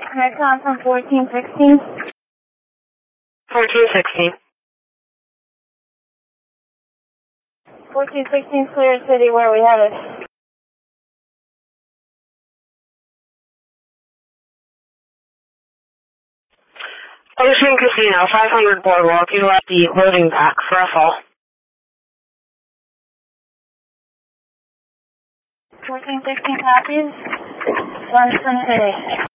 Redcon from 1416. 1416. 1416 Clear City, where we have it. Ocean Casino, 500 Boardwalk. You left the loading back for a fall. 1416 copies. 1 City.